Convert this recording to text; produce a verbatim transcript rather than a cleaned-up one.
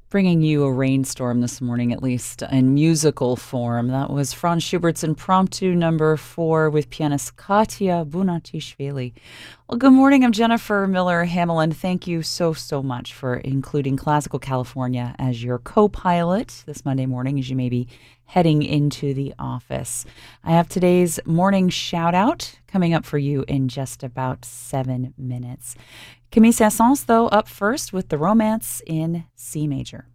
Bringing you a rainstorm this morning, at least in musical form. That was Franz Schubert's Impromptu Number Four with pianist Katya Bunatishvili. Well, good morning. I'm Jennifer Miller Hamilton. Thank you so, so much for including Classical California as your co-pilot this Monday morning as you may be heading into the office. I have today's morning shout out coming up for you in just about seven minutes. Camille Saint-Saëns, though, up first with the Romance in C major.